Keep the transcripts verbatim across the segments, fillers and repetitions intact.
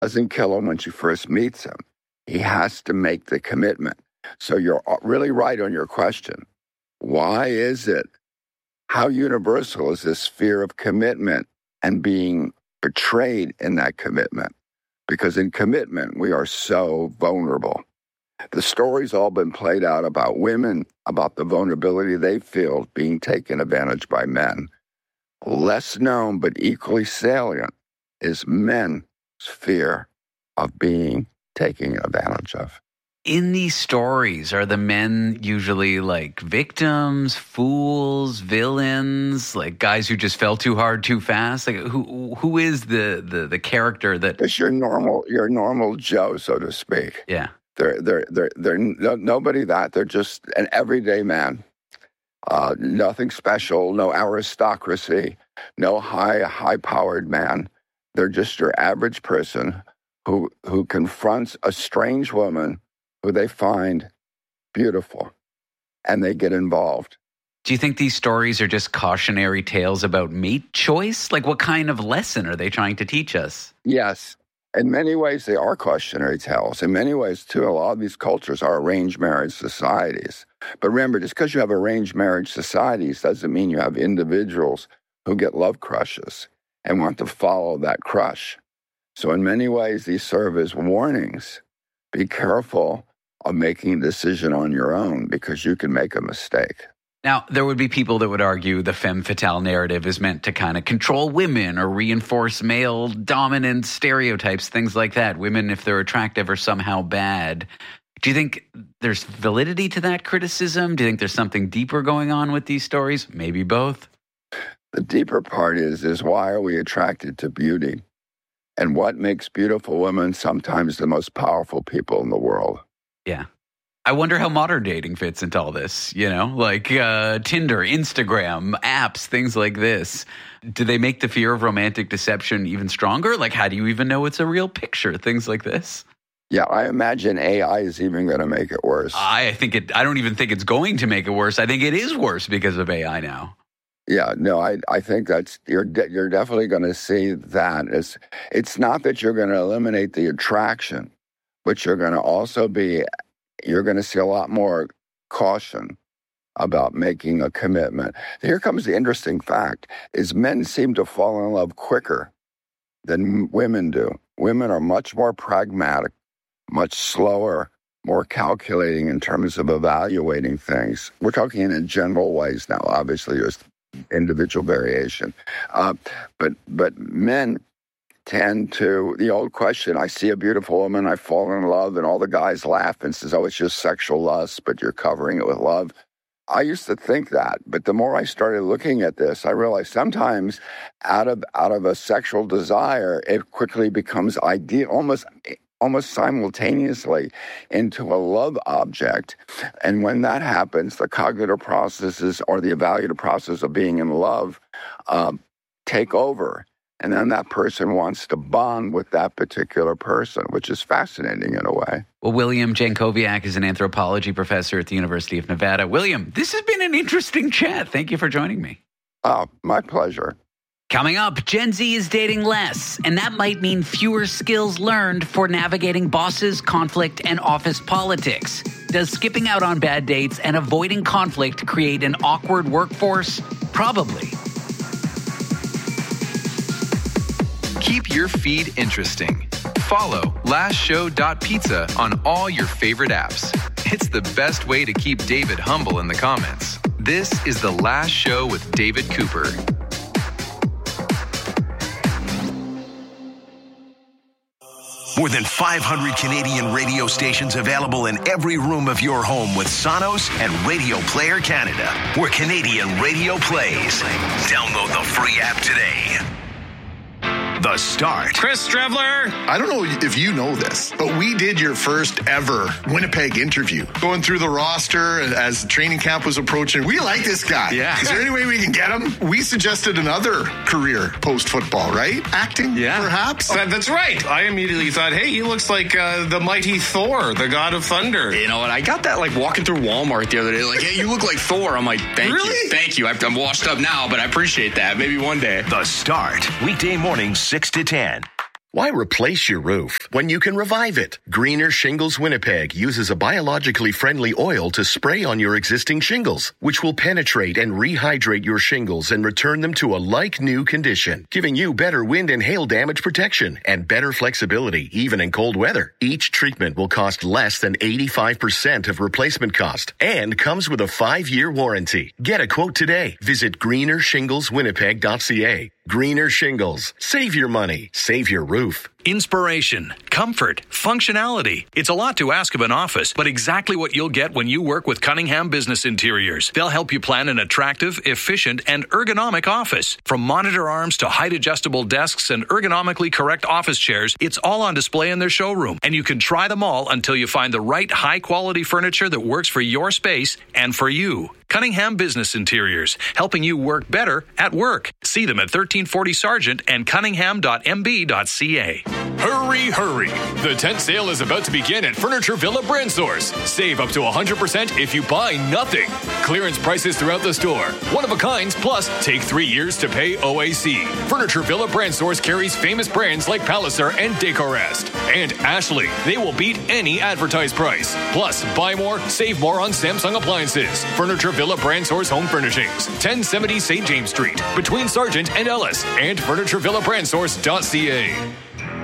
doesn't kill him when she first meets him. He has to make the commitment. So you're really right on your question. Why is it? How universal is this fear of commitment and being betrayed in that commitment? Because in commitment, we are so vulnerable. The story's all been played out about women, about the vulnerability they feel being taken advantage by men. Less known but equally salient is men's fear of being taken advantage of. In these stories, are the men usually like victims, fools, villains, like guys who just fell too hard too fast? Like who who is the the, the character that? It's your normal your normal Joe, so to speak. Yeah, they're they're they're they're no, nobody that they're just an everyday man. Uh, nothing special, no aristocracy, no high high powered man. They're just your average person who who confronts a strange woman who they find beautiful, and they get involved. Do you think these stories are just cautionary tales about mate choice? Like, what kind of lesson are they trying to teach us? Yes. In many ways, they are cautionary tales. In many ways, too, a lot of these cultures are arranged marriage societies. But remember, just because you have arranged marriage societies doesn't mean you have individuals who get love crushes and want to follow that crush. So in many ways, these serve as warnings. Be careful of making a decision on your own because you can make a mistake. Now, there would be people that would argue the femme fatale narrative is meant to kind of control women or reinforce male dominant stereotypes, things like that. Women, if they're attractive, are somehow bad. Do you think there's validity to that criticism? Do you think there's something deeper going on with these stories? Maybe both. The deeper part is, is why are we attracted to beauty? And what makes beautiful women sometimes the most powerful people in the world? Yeah. I wonder how modern dating fits into all this, you know, like uh, Tinder, Instagram, apps, things like this. Do they make the fear of romantic deception even stronger? Like, how do you even know it's a real picture? Things like this. Yeah, I imagine A I is even going to make it worse. I think it, I don't even think it's going to make it worse. I think it is worse because of A I now. Yeah, no, I, I think that's, you're de- you're definitely going to see that. It's, it's not that you're going to eliminate the attraction, but you're going to also be, you're going to see a lot more caution about making a commitment. Here comes the interesting fact, is men seem to fall in love quicker than women do. Women are much more pragmatic, much slower, more calculating in terms of evaluating things. We're talking in general ways now, obviously there's individual variation. Uh, but but men tend to, the old question, I see a beautiful woman, I fall in love, and all the guys laugh and says, oh, it's just sexual lust, but you're covering it with love. I used to think that, but the more I started looking at this, I realized sometimes out of out of a sexual desire, it quickly becomes ideal, almost almost simultaneously into a love object. And when that happens, the cognitive processes or the evaluative process of being in love um, take over. And then that person wants to bond with that particular person, which is fascinating in a way. Well, William Jankowiak is an anthropology professor at the University of Nevada. William, this has been an interesting chat. Thank you for joining me. Oh, my pleasure. Coming up, Gen Z is dating less, and that might mean fewer skills learned for navigating bosses, conflict, and office politics. Does skipping out on bad dates and avoiding conflict create an awkward workforce? Probably. Keep your feed interesting. Follow last show dot pizza on all your favorite apps. It's the best way to keep David humble in the comments. This is The Last Show with David Cooper. More than five hundred Canadian radio stations available in every room of your home with Sonos and Radio Player Canada, where Canadian radio plays. Download the free app today. The Start. Chris Strevler. I don't know if you know this, but we did your first ever Winnipeg interview. Going through the roster as training camp was approaching. We like this guy. Yeah. Is there any way we can get him? We suggested another career post-football, right? Acting, yeah. perhaps? That, that's right. I immediately thought, hey, he looks like uh, the mighty Thor, the god of thunder. You know, and I got that like walking through Walmart the other day. Like, hey, you look like Thor. I'm like, thank really? you. Thank you. I'm washed up now, but I appreciate that. Maybe one day. The Start. Weekday mornings, six to ten. Why replace your roof when you can revive it? Greener Shingles Winnipeg uses a biologically friendly oil to spray on your existing shingles, which will penetrate and rehydrate your shingles and return them to a like-new condition, giving you better wind and hail damage protection and better flexibility, even in cold weather. Each treatment will cost less than eighty-five percent of replacement cost and comes with a five-year warranty. Get a quote today. Visit greener shingles winnipeg dot c a. Greener Shingles. Save your money. Save your roof. Inspiration, comfort, functionality. It's a lot to ask of an office, but exactly what you'll get when you work with Cunningham Business Interiors. They'll help you plan an attractive, efficient, and ergonomic office. From monitor arms to height-adjustable desks and ergonomically correct office chairs, it's all on display in their showroom, and you can try them all until you find the right high-quality furniture that works for your space and for you. Cunningham Business Interiors, helping you work better at work. See them at thirteen forty Sargent and cunningham dot m b dot c a. Hurry, hurry. The tent sale is about to begin at Furniture Villa Brand Source. Save up to one hundred percent if you buy nothing. Clearance prices throughout the store. One of a kinds, plus take three years to pay O A C. Furniture Villa Brand Source carries famous brands like Palliser and Decorest. And Ashley. They will beat any advertised price. Plus, buy more, save more on Samsung appliances. Furniture Villa Brand Source Home Furnishings. ten seventy Saint James Street. Between Sargent and Ellis. And furniture villa brand source dot c a.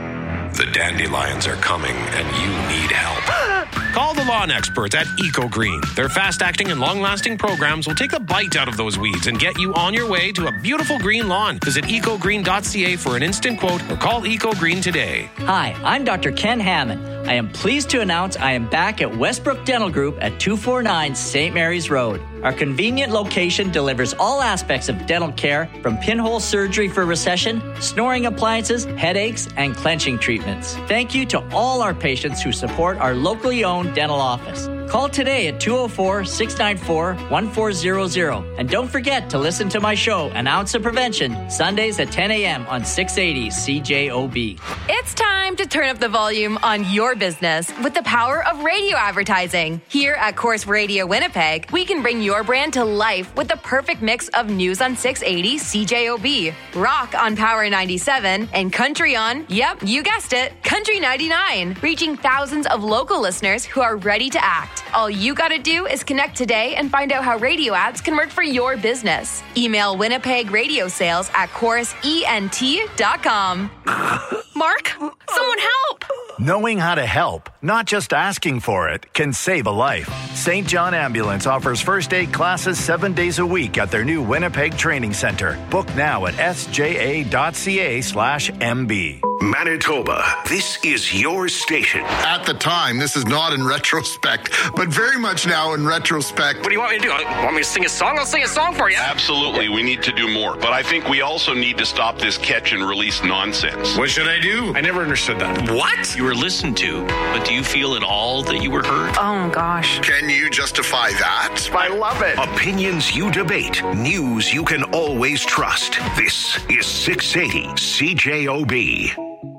The dandelions are coming and you need help. Call the lawn experts at EcoGreen. Their fast-acting and long-lasting programs will take the bite out of those weeds and get you on your way to a beautiful green lawn. Visit eco green dot c a for an instant quote or call EcoGreen today. Hi, I'm Doctor Ken Hammond. I am pleased to announce I am back at Westbrook Dental Group at two forty-nine Saint Mary's Road. Our convenient location delivers all aspects of dental care, from pinhole surgery for recession, snoring appliances, headaches, and clenching treatments. Thank you to all our patients who support our locally owned dental office. Call today at two oh four, six nine four, one four zero zero. And don't forget to listen to my show, An Ounce of Prevention, Sundays at ten a.m. on six eighty C J O B. It's time to turn up the volume on your business with the power of radio advertising. Here at Corus Radio Winnipeg, we can bring your brand to life with the perfect mix of news on six eighty C J O B, rock on Power ninety-seven, and country on, yep, you guessed it, Country ninety-nine, reaching thousands of local listeners who are ready to act. All you gotta do is connect today and find out how radio ads can work for your business. Email Winnipeg Radio Sales at corus ent dot com. Mark, someone help! Knowing how to help, not just asking for it, can save a life. Saint John Ambulance offers first aid classes seven days a week at their new Winnipeg Training Center. Book now at s j a dot c a slash m b. Manitoba, this is your station. At the time, this is not in retrospect, but very much now in retrospect. What do you want me to do? Want me to sing a song? I'll sing a song for you. Absolutely, we need to do more. But I think we also need to stop this catch and release nonsense. What should I do? I never understood that. What? You were listened to, but do you feel at all that you were heard? Oh, gosh. Can you justify that? I love it. Opinions you debate, news you can always trust. This is six eighty C J O B.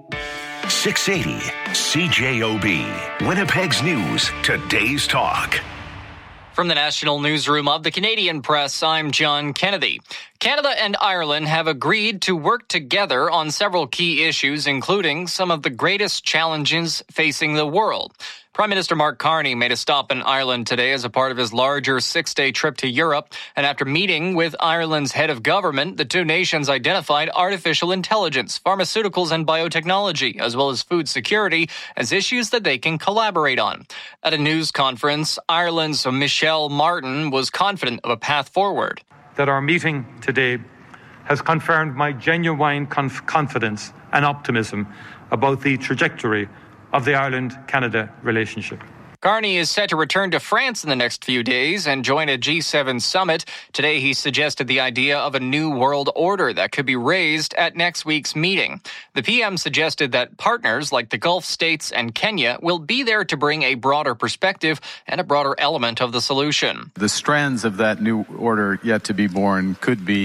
six eighty C J O B. Winnipeg's News, today's talk. From the National Newsroom of the Canadian Press, I'm John Kennedy. Canada and Ireland have agreed to work together on several key issues, including some of the greatest challenges facing the world. Prime Minister Mark Carney made a stop in Ireland today as a part of his larger six-day trip to Europe. And after meeting with Ireland's head of government, the two nations identified artificial intelligence, pharmaceuticals and biotechnology, as well as food security, as issues that they can collaborate on. At a news conference, Ireland's Michelle Martin was confident of a path forward. That our meeting today has confirmed my genuine conf- confidence and optimism about the trajectory of the Ireland-Canada relationship. Carney is set to return to France in the next few days and join a G seven summit. Today, he suggested the idea of a new world order that could be raised at next week's meeting. The P M suggested that partners like the Gulf states and Kenya will be there to bring a broader perspective and a broader element of the solution. The strands of that new order yet to be born could be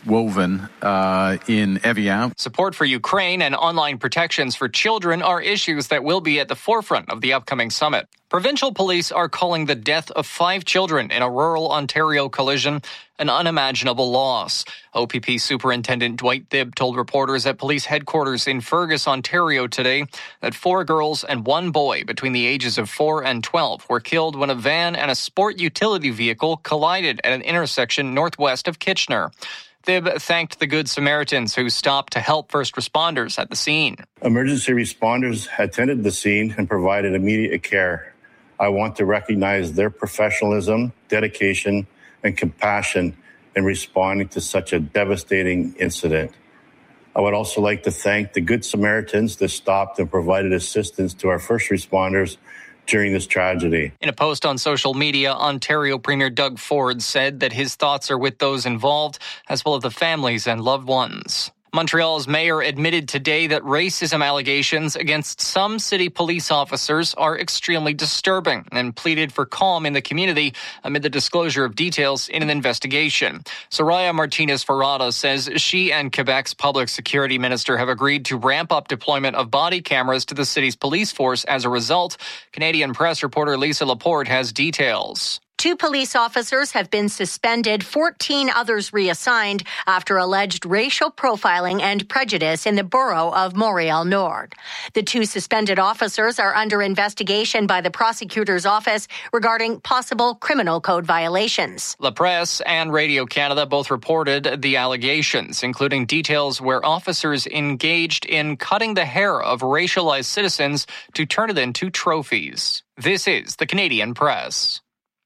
woven uh, in Evian. Support for Ukraine and online protections for children are issues that will be at the forefront of the upcoming summit. Provincial police are calling the death of five children in a rural Ontario collision an unimaginable loss. O P P Superintendent Dwight Thibb told reporters at police headquarters in Fergus, Ontario today that four girls and one boy between the ages of four and twelve were killed when a van and a sport utility vehicle collided at an intersection northwest of Kitchener. Thibb thanked the Good Samaritans who stopped to help first responders at the scene. Emergency responders attended the scene and provided immediate care. I want to recognize their professionalism, dedication, and compassion in responding to such a devastating incident. I would also like to thank the Good Samaritans that stopped and provided assistance to our first responders during this tragedy. In a post on social media, Ontario Premier Doug Ford said that his thoughts are with those involved, as well as the families and loved ones. Montreal's mayor admitted today that racism allegations against some city police officers are extremely disturbing and pleaded for calm in the community amid the disclosure of details in an investigation. Soraya Martinez-Ferrada says she and Quebec's public security minister have agreed to ramp up deployment of body cameras to the city's police force as a result. Canadian Press reporter Lisa Laporte has details. Two police officers have been suspended, fourteen others reassigned after alleged racial profiling and prejudice in the borough of Montreal-Nord. The two suspended officers are under investigation by the prosecutor's office regarding possible criminal code violations. La Presse and Radio Canada both reported the allegations, including details where officers engaged in cutting the hair of racialized citizens to turn it into trophies. This is the Canadian Press.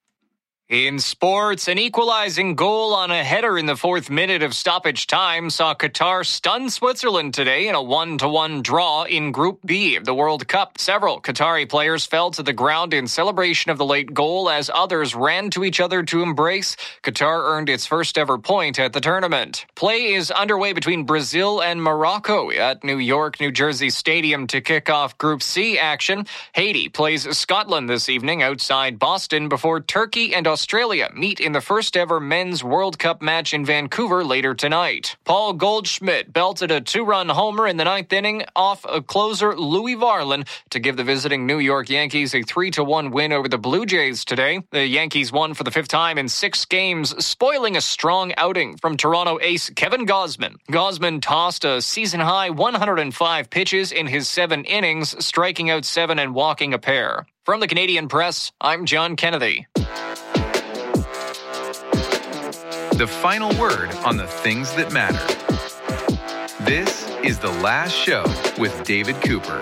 In sports, an equalizing goal on a header in the fourth minute of stoppage time saw Qatar stun Switzerland today in a one to one draw in Group B of the World Cup. Several Qatari players fell to the ground in celebration of the late goal as others ran to each other to embrace. Qatar earned its first ever point at the tournament. Play is underway between Brazil and Morocco at New York, New Jersey Stadium to kick off Group C action. Haiti plays Scotland this evening outside Boston before Turkey and Australia meet in the first ever men's World Cup match in Vancouver later tonight. Paul Goldschmidt belted a two-run homer in the ninth inning off a closer Louis Varland to give the visiting New York Yankees a three to one win over the Blue Jays today. The Yankees won for the fifth time in six games, spoiling a strong outing from Toronto ace Kevin Gausman. Gausman tossed a season-high one hundred five pitches in his seven innings, striking out seven and walking a pair. From the Canadian Press, I'm John Kennedy. The final word on the things that matter. This is The Last Show with David Cooper.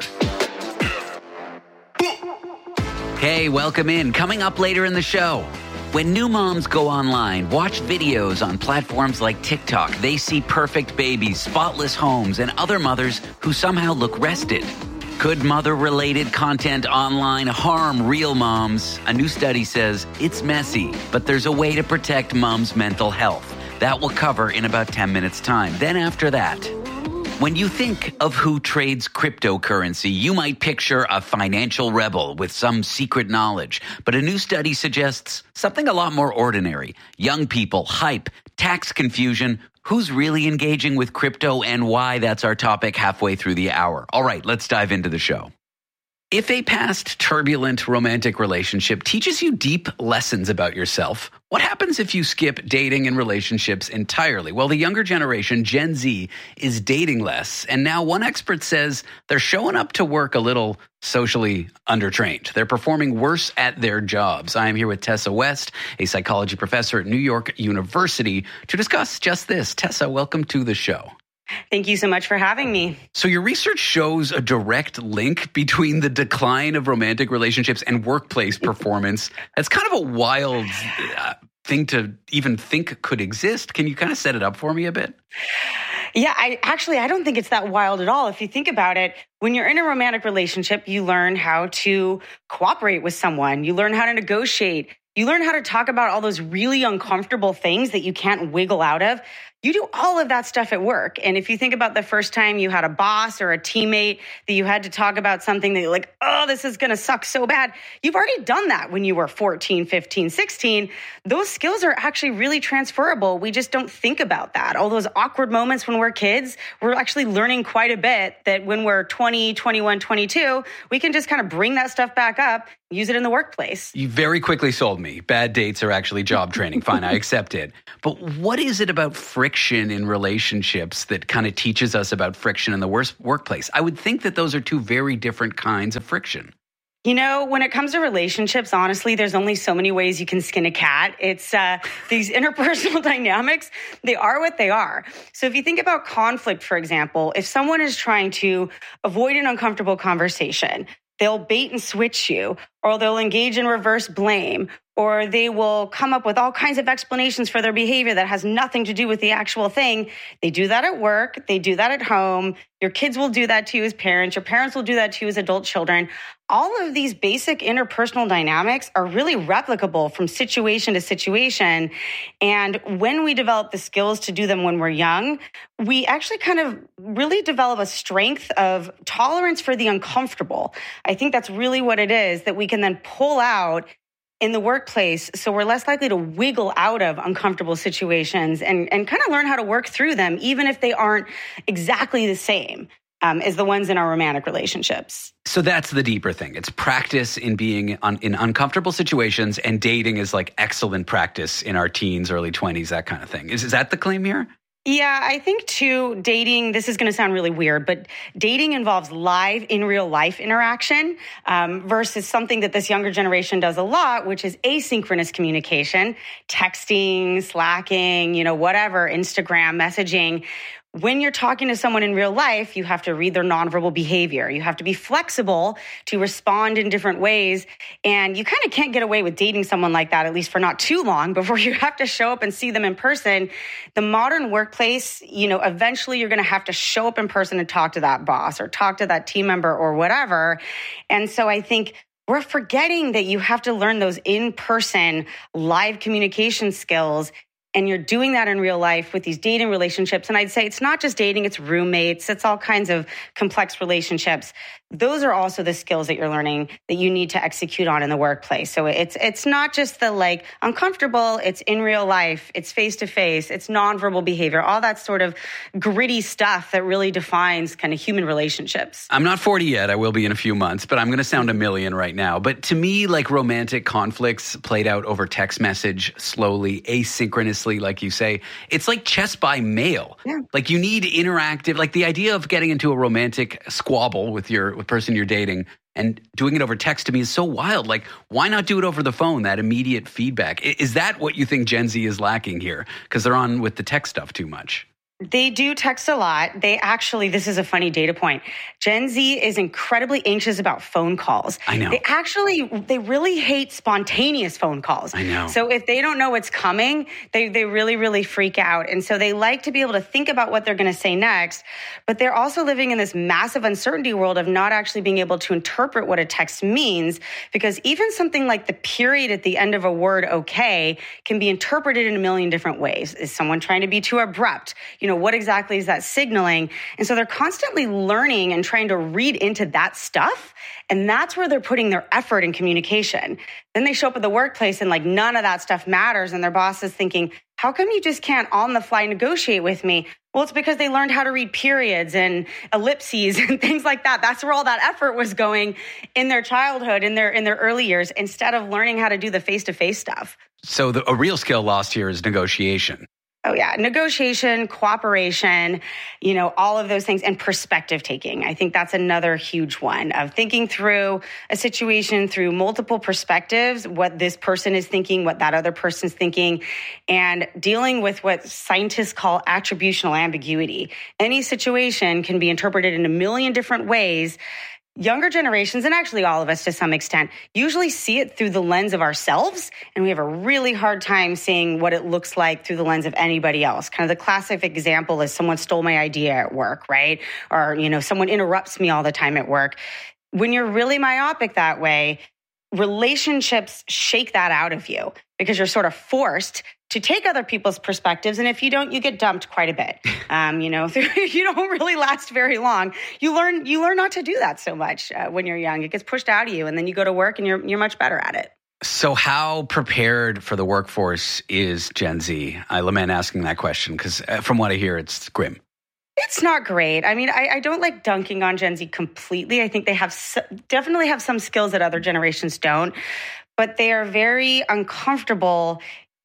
Hey, welcome in. Coming up later in the show. When new moms go online, watch videos on platforms like TikTok, they see perfect babies, spotless homes, and other mothers who somehow look rested. Could mother-related content online harm real moms? A new study says it's messy, but there's a way to protect moms' mental health. That we'll cover in about ten minutes' time. Then after that, when you think of who trades cryptocurrency, you might picture a financial rebel with some secret knowledge. But a new study suggests something a lot more ordinary. Young people, hype, tax confusion. Who's really engaging with crypto and why? That's our topic halfway through the hour. All right, let's dive into the show. If a past turbulent romantic relationship teaches you deep lessons about yourself, what happens if you skip dating and relationships entirely? Well, the younger generation, Gen Z, is dating less. And now one expert says they're showing up to work a little socially undertrained. They're performing worse at their jobs. I am here with Tessa West, a psychology professor at New York University, to discuss just this. Tessa, welcome to the show. Thank you so much for having me. So your research shows a direct link between the decline of romantic relationships and workplace performance. That's kind of a wild uh, thing to even think could exist. Can you kind of set it up for me a bit? Yeah, I actually, I don't think it's that wild at all. If you think about it, when you're in a romantic relationship, you learn how to cooperate with someone. You learn how to negotiate. You learn how to talk about all those really uncomfortable things that you can't wiggle out of. You do all of that stuff at work. And if you think about the first time you had a boss or a teammate that you had to talk about something that you're like, oh, this is going to suck so bad. You've already done that when you were fourteen, fifteen, sixteen. Those skills are actually really transferable. We just don't think about that. All those awkward moments when we're kids, we're actually learning quite a bit that when we're twenty, twenty-one, twenty-two, we can just kind of bring that stuff back up, use it in the workplace. You very quickly sold me. Bad dates are actually job training. Fine, I accept it. But what is it about friction in relationships that kind of teaches us about friction in the worst workplace? I would think that those are two very different kinds of friction. You know, when it comes to relationships, honestly, there's only so many ways you can skin a cat. It's uh, these interpersonal dynamics, they are what they are. So if you think about conflict, for example, if someone is trying to avoid an uncomfortable conversation, they'll bait and switch you, or they'll engage in reverse blame, or they will come up with all kinds of explanations for their behavior that has nothing to do with the actual thing. They do that at work. They do that at home. Your kids will do that to you as parents. Your parents will do that to you as adult children. All of these basic interpersonal dynamics are really replicable from situation to situation. And when we develop the skills to do them when we're young, we actually kind of really develop a strength of tolerance for the uncomfortable. I think that's really what it is that we can then pull out in the workplace, so we're less likely to wiggle out of uncomfortable situations and, and kind of learn how to work through them, even if they aren't exactly the same um, as the ones in our romantic relationships. So that's the deeper thing. It's practice in being un- in uncomfortable situations, and dating is like excellent practice in our teens, early twenties, that kind of thing. Is, is that the claim here? Yeah, I think too, dating, this is going to sound really weird, but dating involves live, in real life interaction um, versus something that this younger generation does a lot, which is asynchronous communication, texting, slacking, you know, whatever, Instagram, messaging. When you're talking to someone in real life, you have to read their nonverbal behavior. You have to be flexible to respond in different ways. And you kind of can't get away with dating someone like that, at least for not too long, before you have to show up and see them in person. The modern workplace, you know, eventually you're going to have to show up in person and talk to that boss or talk to that team member or whatever. And so I think we're forgetting that you have to learn those in-person live communication skills. And you're doing that in real life with these dating relationships. And I'd say it's not just dating, it's roommates, it's all kinds of complex relationships. Those are also the skills that you're learning that you need to execute on in the workplace. So it's it's not just the like uncomfortable, it's in real life, it's face-to-face, it's nonverbal behavior, all that sort of gritty stuff that really defines kind of human relationships. I'm not forty yet, I will be in a few months, but I'm going to sound a million right now. But to me, like romantic conflicts played out over text message, slowly, asynchronously, like you say, it's like chess by mail. Yeah. Like you need interactive, like the idea of getting into a romantic squabble with your with person you're dating and doing it over text to me is so wild. Like, why not do it over the phone, that immediate feedback? Is that what you think Gen Z is lacking here? Because they're on with the tech stuff too much. They do text a lot. They actually, this is a funny data point. Gen Z is incredibly anxious about phone calls. I know. They actually, they really hate spontaneous phone calls. I know. So if they don't know what's coming, they, they really, really freak out. And so they like to be able to think about what they're going to say next. But they're also living in this massive uncertainty world of not actually being able to interpret what a text means, because even something like the period at the end of a word, okay, can be interpreted in a million different ways. Is someone trying to be too abrupt? You know, what exactly is that signaling? And so they're constantly learning and trying to read into that stuff. And that's where they're putting their effort in communication. Then they show up at the workplace and like none of that stuff matters. And their boss is thinking, how come you just can't on the fly negotiate with me? Well, it's because they learned how to read periods and ellipses and things like that. That's where all that effort was going in their childhood, in their in their early years, instead of learning how to do the face-to-face stuff. So the, a real skill lost here is negotiation. Oh, yeah. Negotiation, cooperation, you know, all of those things, and perspective taking. I think that's another huge one of thinking through a situation through multiple perspectives, what this person is thinking, what that other person's thinking, and dealing with what scientists call attributional ambiguity. Any situation can be interpreted in a million different ways. Younger generations, and actually all of us to some extent, usually see it through the lens of ourselves, and we have a really hard time seeing what it looks like through the lens of anybody else. Kind of the classic example is someone stole my idea at work, right? Or, you know, someone interrupts me all the time at work. When you're really myopic that way, relationships shake that out of you because you're sort of forced to take other people's perspectives. And if you don't, you get dumped quite a bit. Um, you know, you don't really last very long. You learn you learn not to do that so much uh, when you're young. It gets pushed out of you, and then you go to work and you're you're much better at it. So how prepared for the workforce is Gen Z? I lament asking that question because from what I hear, it's grim. It's not great. I mean, I, I don't like dunking on Gen Z completely. I think they have so, definitely have some skills that other generations don't, but they are very uncomfortable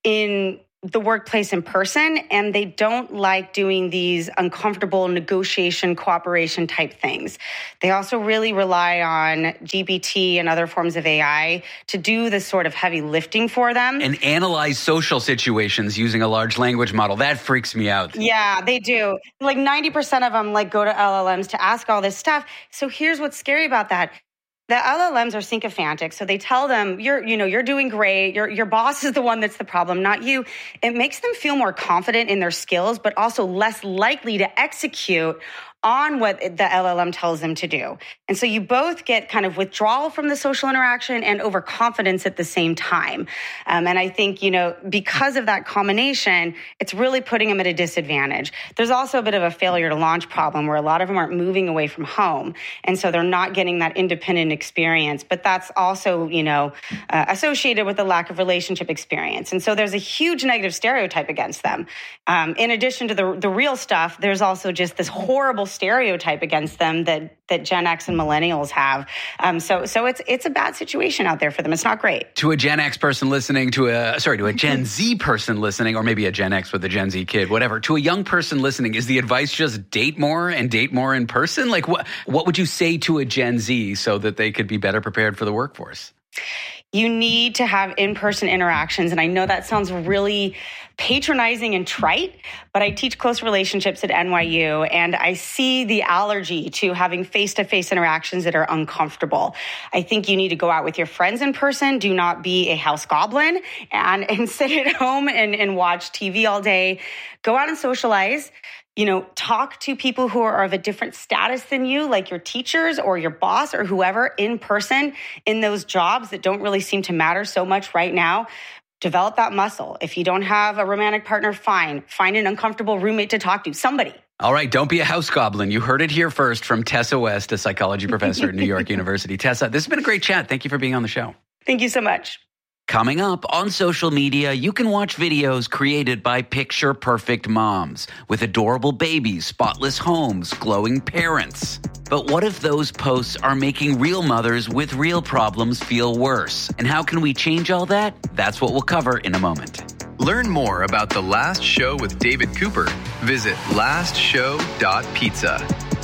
in the workplace in person, and they don't like doing these uncomfortable negotiation, cooperation type things. They also really rely on G P T and other forms of A I to do this sort of heavy lifting for them. And analyze social situations using a large language model. That freaks me out. Yeah, they do. Like ninety percent of them like go to L L Ms to ask all this stuff. So here's what's scary about that. The L L Ms are sycophantic, so they tell them, you're, you know, you're doing great. Your, your boss is the one that's the problem, not you. It makes them feel more confident in their skills, but also less likely to execute on what the L L M tells them to do. And so you both get kind of withdrawal from the social interaction and overconfidence at the same time. Um, and I think, you know, because of that combination, it's really putting them at a disadvantage. There's also a bit of a failure to launch problem where a lot of them aren't moving away from home. And so they're not getting that independent experience. But that's also, you know, uh, associated with a lack of relationship experience. And so there's a huge negative stereotype against them. Um, in addition to the, the real stuff, there's also just this horrible stereotype against them that that Gen X and millennials have. Um, so so it's it's a bad situation out there for them. It's not great. To a Gen X person listening, to a sorry, to a Gen Z person listening, or maybe a Gen X with a Gen Z kid, whatever. To a young person listening, is the advice just date more and date more in person? Like what what would you say to a Gen Z so that they could be better prepared for the workforce? You need to have in-person interactions. And I know that sounds really patronizing and trite, but I teach close relationships at N Y U, and I see the allergy to having face-to-face interactions that are uncomfortable. I think you need to go out with your friends in person. Do not be a house goblin and, and sit at home and, and watch T V all day. Go out and socialize. You know, talk to people who are of a different status than you, like your teachers or your boss or whoever in person in those jobs that don't really seem to matter so much right now. Develop that muscle. If you don't have a romantic partner, fine. Find an uncomfortable roommate to talk to, somebody. All right, don't be a house goblin. You heard it here first from Tessa West, a psychology professor at New York University. Tessa, this has been a great chat. Thank you for being on the show. Thank you so much. Coming up on social media, you can watch videos created by Picture Perfect moms with adorable babies, spotless homes, glowing parents. But what if those posts are making real mothers with real problems feel worse? And how can we change all that? That's what we'll cover in a moment. Learn more about The Last Show with David Cooper. Visit last show dot pizza.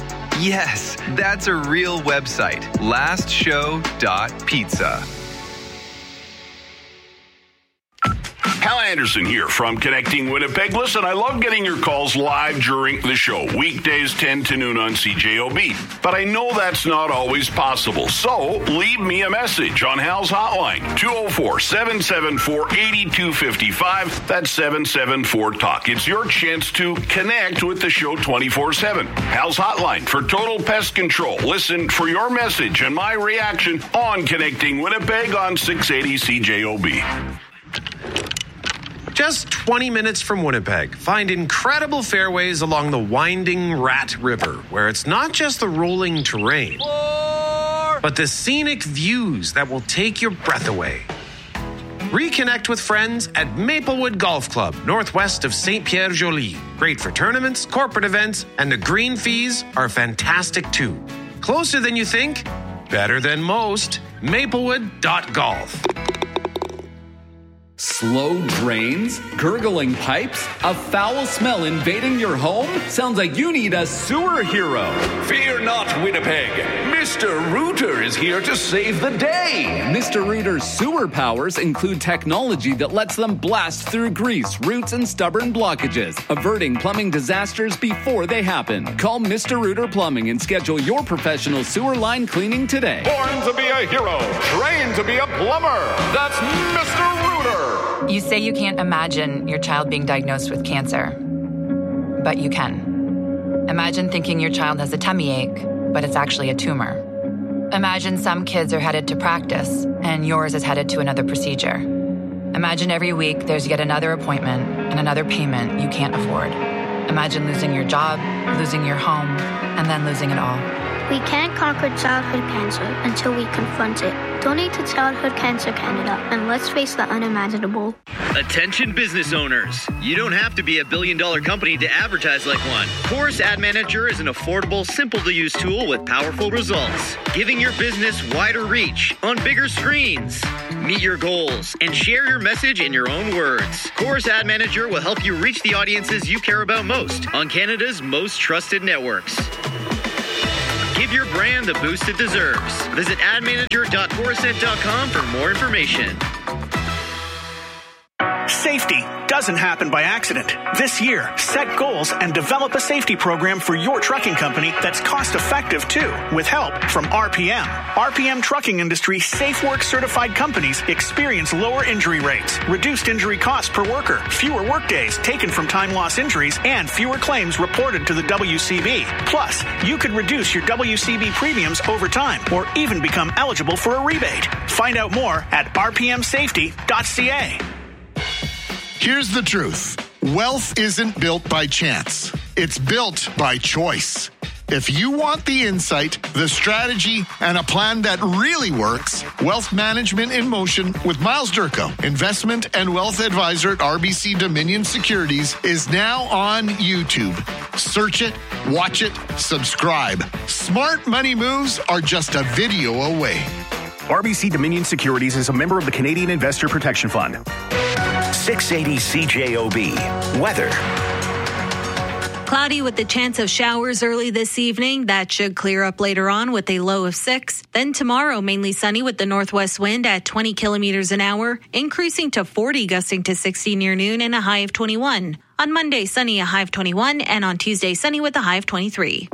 Yes, that's a real website, last show dot pizza. Hal Anderson here from Connecting Winnipeg. Listen, I love getting your calls live during the show, weekdays ten to noon on C J O B. But I know that's not always possible. So leave me a message on Hal's hotline, two oh four, seven seven four, eight two five five. That's seven seven four talk. It's your chance to connect with the show twenty-four seven. Hal's hotline for total pest control. Listen for your message and my reaction on Connecting Winnipeg on six eighty C J O B. Just twenty minutes from Winnipeg, find incredible fairways along the winding Rat River, where it's not just the rolling terrain, but the scenic views that will take your breath away. Reconnect with friends at Maplewood Golf Club, northwest of Saint Pierre Joly. Great for tournaments, corporate events, and the green fees are fantastic too. Closer than you think, better than most. Maplewood dot golf. Slow drains? Gurgling pipes? A foul smell invading your home? Sounds like you need a sewer hero. Fear not, Winnipeg. Mister Rooter is here to save the day. Mister Rooter's sewer powers include technology that lets them blast through grease, roots, and stubborn blockages, averting plumbing disasters before they happen. Call Mister Rooter Plumbing and schedule your professional sewer line cleaning today. Born to be a hero, trained to be a plumber. That's Mister Rooter. You say you can't imagine your child being diagnosed with cancer, but you can. Imagine thinking your child has a tummy ache, but it's actually a tumor. Imagine some kids are headed to practice, and yours is headed to another procedure. Imagine every week there's yet another appointment and another payment you can't afford. Imagine losing your job, losing your home, and then losing it all. We can't conquer childhood cancer until we confront it. Donate to Childhood Cancer Canada and let's face the unimaginable. Attention business owners. You don't have to be a billion dollar company to advertise like one. Chorus Ad Manager is an affordable, simple to use tool with powerful results, giving your business wider reach on bigger screens. Meet your goals and share your message in your own words. Chorus Ad Manager will help you reach the audiences you care about most on Canada's most trusted networks. Give your brand the boost it deserves. Visit ad manager dot corusent dot com for more information. Safety doesn't happen by accident. This year, set goals and develop a safety program for your trucking company that's cost-effective, too, with help from R P M. R P M trucking industry SafeWork certified companies experience lower injury rates, reduced injury costs per worker, fewer workdays taken from time loss injuries, and fewer claims reported to the W C B. Plus, you could reduce your W C B premiums over time or even become eligible for a rebate. Find out more at r p m safety dot c a. Here's the truth. Wealth isn't built by chance. It's built by choice. If you want the insight, the strategy, and a plan that really works, Wealth Management in Motion with Miles Durko, investment and wealth advisor at R B C Dominion Securities, is now on YouTube. Search it, watch it, subscribe. Smart money moves are just a video away. R B C Dominion Securities is a member of the Canadian Investor Protection Fund. six eighty C J O B. Weather. Cloudy with the chance of showers early this evening. That should clear up later on with a low of six. Then tomorrow, mainly sunny with the northwest wind at twenty kilometers an hour, increasing to forty, gusting to sixty near noon and a high of twenty-one. On Monday, sunny, a high of twenty-one, and on Tuesday, sunny with a high of twenty-three.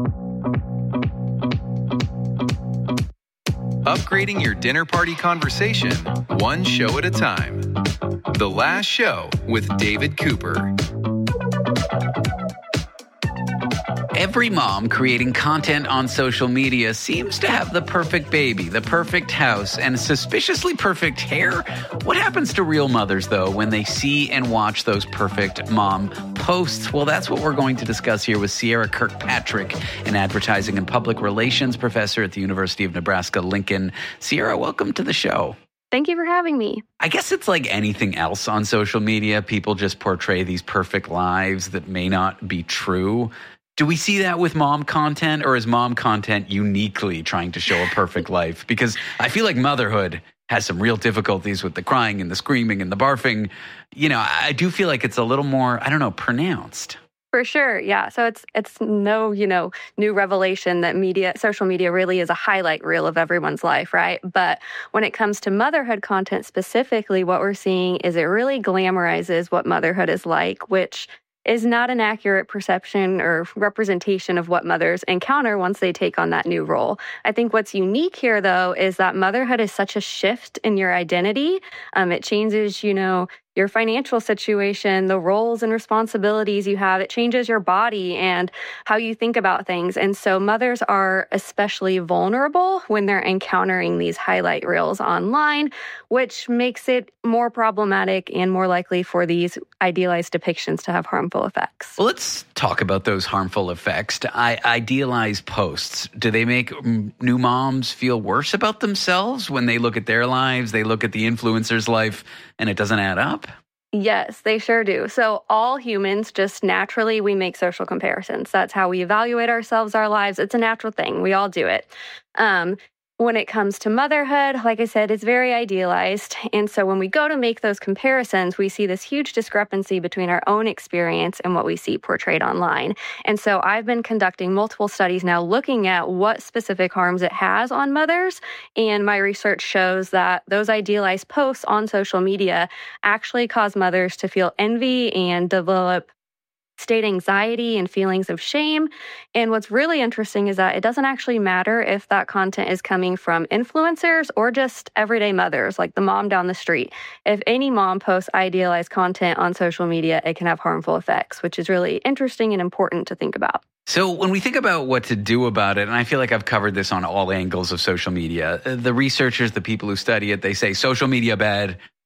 Upgrading your dinner party conversation, one show at a time. The Last Show with David Cooper. Every mom creating content on social media seems to have the perfect baby, the perfect house, and suspiciously perfect hair. What happens to real mothers, though, when they see and watch those perfect mom posts? Well, that's what we're going to discuss here with Sierra Kirkpatrick, an advertising and public relations professor at the University of Nebraska-Lincoln. Sierra, welcome to the show. Thank you for having me. I guess it's like anything else on social media. People just portray these perfect lives that may not be true. Do we see that with mom content, or is mom content uniquely trying to show a perfect life? Because I feel like motherhood has some real difficulties with the crying and the screaming and the barfing. You know, I do feel like it's a little more, I don't know, pronounced. For sure, yeah. So it's it's no, you know, new revelation that media, social media really is a highlight reel of everyone's life, right? But when it comes to motherhood content specifically, what we're seeing is it really glamorizes what motherhood is like, which is not an accurate perception or representation of what mothers encounter once they take on that new role. I think what's unique here, though, is that motherhood is such a shift in your identity. Um, it changes, you know, your financial situation, the roles and responsibilities you have. It changes your body and how you think about things. And so mothers are especially vulnerable when they're encountering these highlight reels online, which makes it more problematic and more likely for these idealized depictions to have harmful effects. Well, let's talk about those harmful effects. I, idealized posts, do they make new moms feel worse about themselves when they look at their lives, they look at the influencer's life, and it doesn't add up? Yes, they sure do. So all humans, just naturally, we make social comparisons. That's how we evaluate ourselves, our lives. It's a natural thing. We all do it. Um, when it comes to motherhood, like I said, it's very idealized. And so when we go to make those comparisons, we see this huge discrepancy between our own experience and what we see portrayed online. And so I've been conducting multiple studies now looking at what specific harms it has on mothers. And my research shows that those idealized posts on social media actually cause mothers to feel envy and develop state anxiety and feelings of shame. And what's really interesting is that it doesn't actually matter if that content is coming from influencers or just everyday mothers, like the mom down the street. If any mom posts idealized content on social media, it can have harmful effects, which is really interesting and important to think about. So when we think about what to do about it, and I feel like I've covered this on all angles of social media, the researchers, the people who study it, they say social media bad,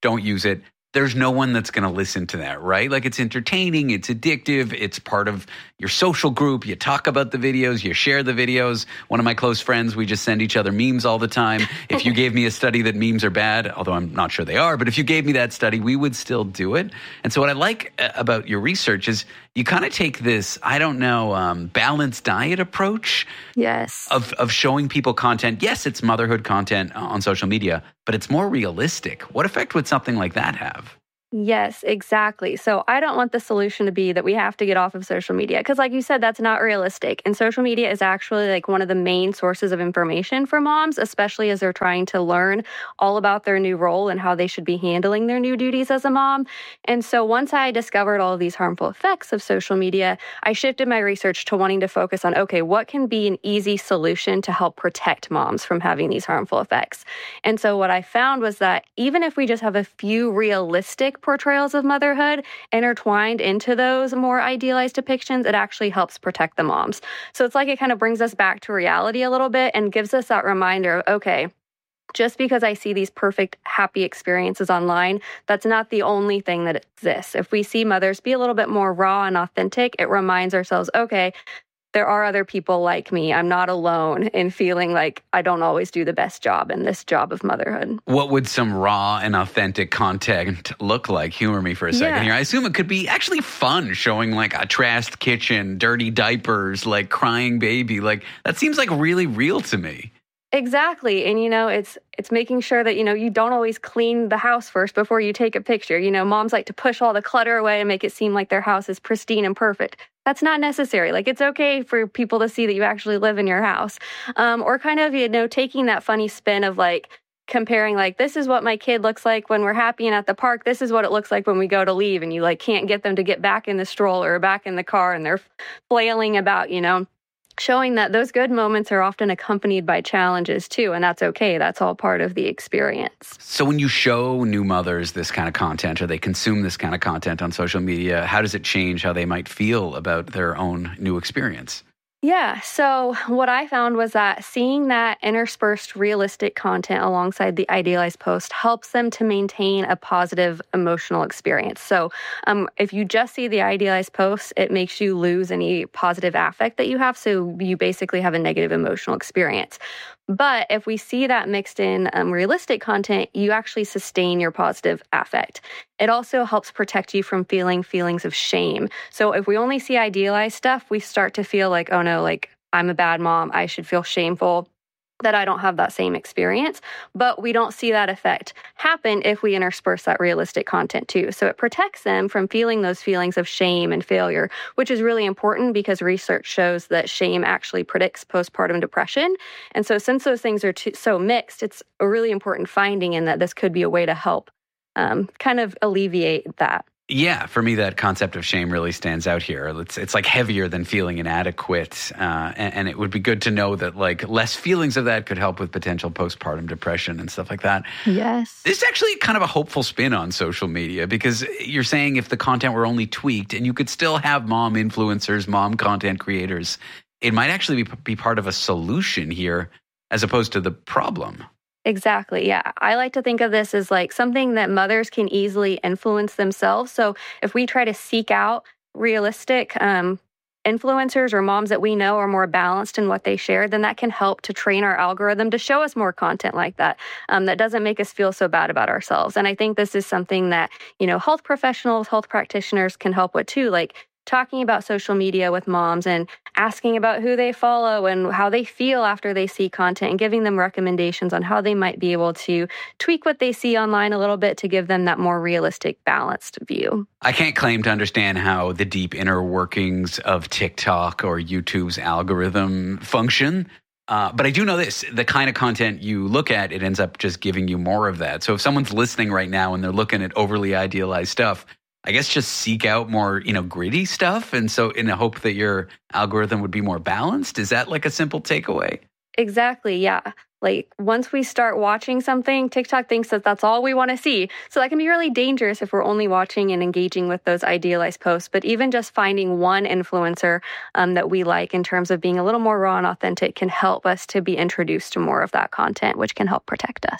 don't use it. There's no one that's going to listen to that, right? Like, it's entertaining, it's addictive, it's part of your social group. You talk about the videos, you share the videos. One of my close friends, we just send each other memes all the time. If you gave me a study that memes are bad, although I'm not sure they are, but if you gave me that study, we would still do it. And so what I like about your research is you kind of take this, I don't know, um, balanced diet approach. Yes. Of, of showing people content. Yes, it's motherhood content on social media, but it's more realistic. What effect would something like that have? Yes, exactly. So I don't want the solution to be that we have to get off of social media because, like you said, that's not realistic. And social media is actually like one of the main sources of information for moms, especially as they're trying to learn all about their new role and how they should be handling their new duties as a mom. And so once I discovered all of these harmful effects of social media, I shifted my research to wanting to focus on, okay, what can be an easy solution to help protect moms from having these harmful effects? And so what I found was that even if we just have a few realistic portrayals of motherhood intertwined into those more idealized depictions, it actually helps protect the moms. So it's like it kind of brings us back to reality a little bit and gives us that reminder of, okay, just because I see these perfect, happy experiences online, that's not the only thing that exists. If we see mothers be a little bit more raw and authentic, it reminds ourselves, okay, there are other people like me. I'm not alone in feeling like I don't always do the best job in this job of motherhood. What would some raw and authentic content look like? Humor me for a second Yeah. here. I assume it could be actually fun, showing like a trashed kitchen, dirty diapers, like crying baby. Like, that seems like really real to me. Exactly. And, you know, it's it's making sure that, you know, you don't always clean the house first before you take a picture. You know, moms like to push all the clutter away and make it seem like their house is pristine and perfect. That's not necessary. Like, it's okay for people to see that you actually live in your house. Um, or kind of, you know, taking that funny spin of like, comparing like, this is what my kid looks like when we're happy and at the park. This is what it looks like when we go to leave. And you like can't get them to get back in the stroller or back in the car and they're flailing about, you know. Showing that those good moments are often accompanied by challenges too, and that's okay. That's all part of the experience. So when you show new mothers this kind of content or they consume this kind of content on social media, how does it change how they might feel about their own new experience? Yeah, so what I found was that seeing that interspersed realistic content alongside the idealized post helps them to maintain a positive emotional experience. So um, if you just see the idealized post, it makes you lose any positive affect that you have. So you basically have a negative emotional experience. But if we see that mixed in um, realistic content, you actually sustain your positive affect. It also helps protect you from feeling feelings of shame. So if we only see idealized stuff, we start to feel like, oh no, like I'm a bad mom. I should feel shameful that I don't have that same experience. But we don't see that effect happen if we intersperse that realistic content too. So it protects them from feeling those feelings of shame and failure, which is really important because research shows that shame actually predicts postpartum depression. And so since those things are too, so mixed, it's a really important finding in that this could be a way to help um, kind of alleviate that. Yeah, for me, that concept of shame really stands out here. It's it's like heavier than feeling inadequate, uh, and, and it would be good to know that like less feelings of that could help with potential postpartum depression and stuff like that. Yes. This is actually kind of a hopeful spin on social media because you're saying if the content were only tweaked and you could still have mom influencers, mom content creators, it might actually be, be part of a solution here as opposed to the problem. Exactly. Yeah. I like to think of this as like something that mothers can easily influence themselves. So if we try to seek out realistic um, influencers or moms that we know are more balanced in what they share, then that can help to train our algorithm to show us more content like that, um, that doesn't make us feel so bad about ourselves. And I think this is something that, you know, health professionals, health practitioners can help with too, like talking about social media with moms and asking about who they follow and how they feel after they see content and giving them recommendations on how they might be able to tweak what they see online a little bit to give them that more realistic, balanced view. I can't claim to understand how the deep inner workings of TikTok or YouTube's algorithm function. Uh, but I do know this, the kind of content you look at, it ends up just giving you more of that. So if someone's listening right now and they're looking at overly idealized stuff, I guess just seek out more, you know, gritty stuff. And so in the hope that your algorithm would be more balanced, is that like a simple takeaway? Exactly. Yeah. Like once we start watching something, TikTok thinks that that's all we want to see. So that can be really dangerous if we're only watching and engaging with those idealized posts. But even just finding one influencer um, that we like in terms of being a little more raw and authentic can help us to be introduced to more of that content, which can help protect us.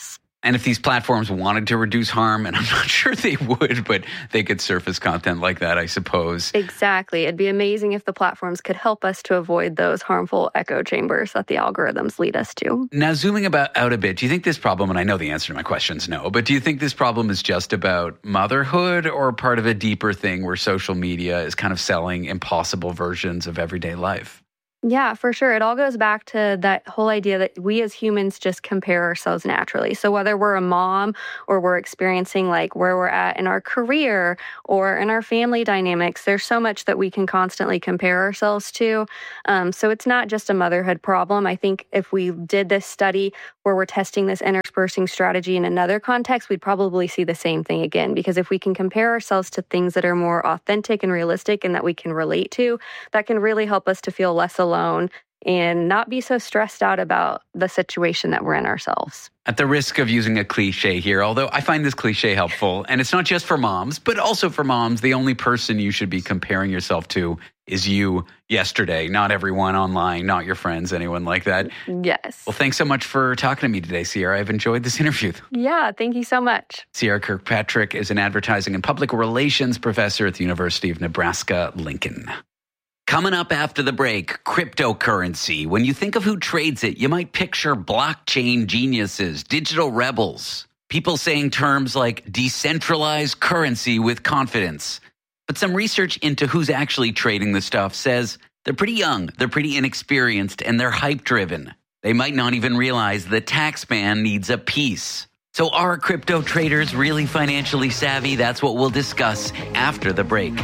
And if these platforms wanted to reduce harm, and I'm not sure they would, but they could surface content like that, I suppose. Exactly. It'd be amazing if the platforms could help us to avoid those harmful echo chambers that the algorithms lead us to. Now, zooming about out a bit, do you think this problem, and I know the answer to my question is no, but do you think this problem is just about motherhood or part of a deeper thing where social media is kind of selling impossible versions of everyday life? Yeah, for sure. It all goes back to that whole idea that we as humans just compare ourselves naturally. So whether we're a mom or we're experiencing like where we're at in our career or in our family dynamics, there's so much that we can constantly compare ourselves to. Um, so it's not just a motherhood problem. I think if we did this study where we're testing this interspersing strategy in another context, we'd probably see the same thing again. Because if we can compare ourselves to things that are more authentic and realistic and that we can relate to, that can really help us to feel less alone. alone and not be so stressed out about the situation that we're in ourselves. At the risk of using a cliche here, although I find this cliche helpful, and it's not just for moms, but also for moms, the only person you should be comparing yourself to is you yesterday, not everyone online, not your friends, anyone like that. Yes. Well, thanks so much for talking to me today, Sierra. I've enjoyed this interview. Yeah, thank you so much. Sierra Kirkpatrick is an advertising and public relations professor at the University of Nebraska-Lincoln. Coming up after the break, cryptocurrency. When you think of who trades it, you might picture blockchain geniuses, digital rebels, people saying terms like decentralized currency with confidence. But some research into who's actually trading the stuff says they're pretty young, they're pretty inexperienced, and they're hype-driven. They might not even realize the tax man needs a piece. So are crypto traders really financially savvy? That's what we'll discuss after the break.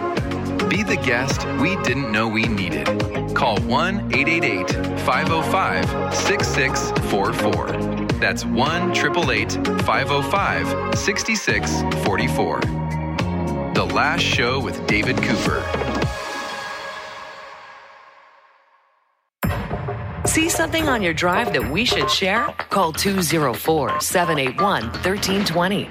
Be the guest we didn't know we needed. Call one eight eight eight, five oh five, six six four four. That's one eight eight eight, five oh five, six six four four. The Last Show with David Cooper. See something on your drive that we should share? Call two oh four, seven eight one, one three two oh.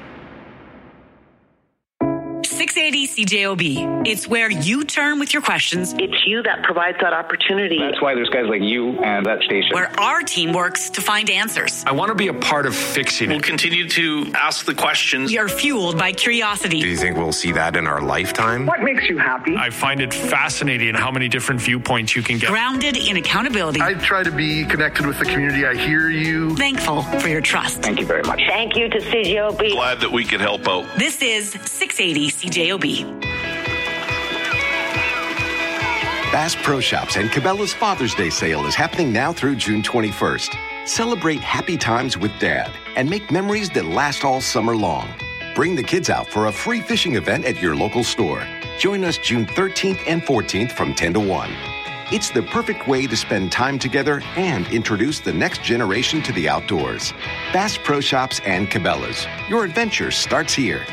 six eighty C J O B. It's where you turn with your questions. It's you that provides that opportunity. That's why there's guys like you and that station. Where our team works to find answers. I want to be a part of fixing it. We'll continue to ask the questions. We are fueled by curiosity. Do you think we'll see that in our lifetime? What makes you happy? I find it fascinating how many different viewpoints you can get. Grounded in accountability. I try to be connected with the community. I hear you. Thankful for your trust. Thank you very much. Thank you to C J O B. Glad that we could help out. This is six eighty C J O B. Bass Pro Shops and Cabela's Father's Day sale is happening now through June twenty-first. Celebrate happy times with Dad and make memories that last all summer long. Bring the kids out for a free fishing event at your local store. Join us June thirteenth and fourteenth from ten to one. It's the perfect way to spend time together and introduce the next generation to the outdoors. Bass Pro Shops and Cabela's. Your adventure starts here.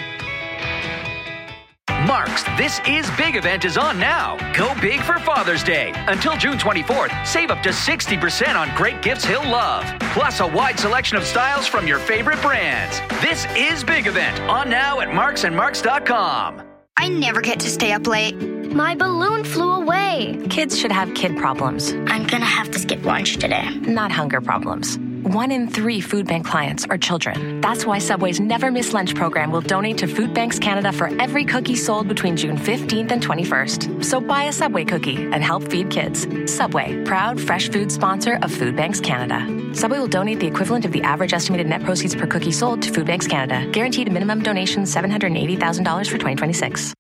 Mark's This Is Big event is on now. Go big for Father's Day. Until June twenty-fourth, save up to sixty percent on great gifts he'll love. Plus a wide selection of styles from your favorite brands. This Is Big event on now at marks and marks dot com. I never get to stay up late. My balloon flew away. Kids should have kid problems. I'm gonna have to skip lunch today. Not hunger problems. One in three food bank clients are children. That's why Subway's Never Miss Lunch program will donate to Food Banks Canada for every cookie sold between June fifteenth and twenty-first. So buy a Subway cookie and help feed kids. Subway, proud fresh food sponsor of Food Banks Canada. Subway will donate the equivalent of the average estimated net proceeds per cookie sold to Food Banks Canada. Guaranteed minimum donation seven hundred eighty thousand dollars for twenty twenty-six.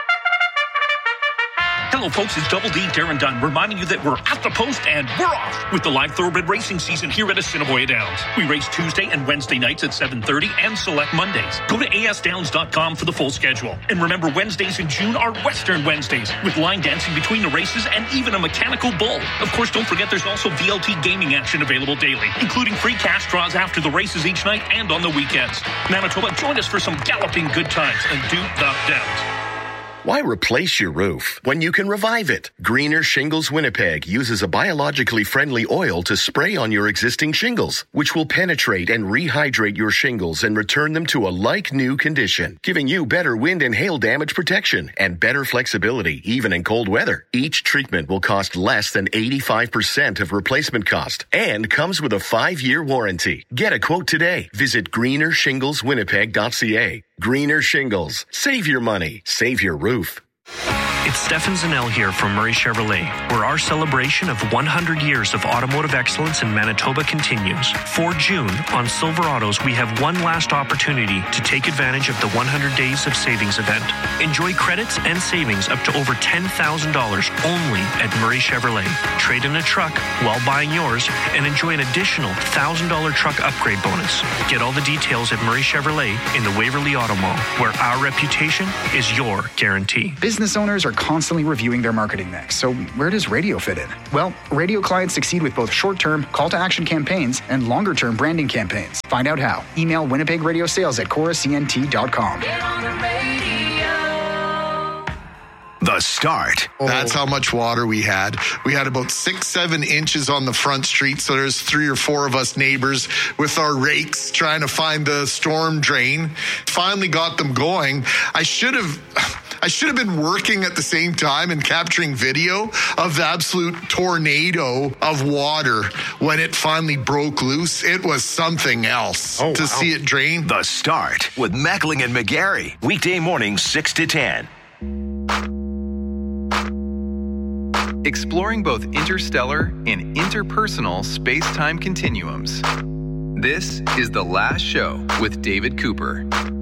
Hello, folks. It's Double D Darren Dunn reminding you that we're at the post and we're off with the live thoroughbred racing season here at Assiniboia Downs. We race Tuesday and Wednesday nights at seven thirty and select Mondays. Go to A S downs dot com for the full schedule. And remember, Wednesdays in June are Western Wednesdays with line dancing between the races and even a mechanical bull. Of course, don't forget there's also V L T gaming action available daily, including free cash draws after the races each night and on the weekends. Manitoba, join us for some galloping good times and do the Downs. Why replace your roof when you can revive it? Greener Shingles Winnipeg uses a biologically friendly oil to spray on your existing shingles, which will penetrate and rehydrate your shingles and return them to a like-new condition, giving you better wind and hail damage protection and better flexibility even in cold weather. Each treatment will cost less than eighty-five percent of replacement cost and comes with a five-year warranty. Get a quote today. Visit greener shingles winnipeg dot c a. Greener Shingles. Save your money. Save your roof. It's Stefan Zanel here from Murray Chevrolet, where our celebration of one hundred years of automotive excellence in Manitoba continues. For June, on Silverados, we have one last opportunity to take advantage of the one hundred Days of Savings event. Enjoy credits and savings up to over ten thousand dollars only at Murray Chevrolet. Trade in a truck while buying yours and enjoy an additional one thousand dollars truck upgrade bonus. Get all the details at Murray Chevrolet in the Waverly Auto Mall, where our reputation is your guarantee. Business owners are constantly reviewing their marketing mix. So where does radio fit in? Well, radio clients succeed with both short-term call-to-action campaigns and longer-term branding campaigns. Find out how. Email Winnipeg Radio Sales at Cora C N T dot com. The Start. That's how much water we had. We had about six, seven inches on the front street. So there's three or four of us neighbors with our rakes trying to find the storm drain. Finally got them going. I should have... I should have been working at the same time and capturing video of the absolute tornado of water when it finally broke loose. It was something else oh, to wow. see it drain. The Start with Mackling and McGarry. Weekday mornings six to ten. Exploring both interstellar and interpersonal space-time continuums. This is The Last Show with David Cooper.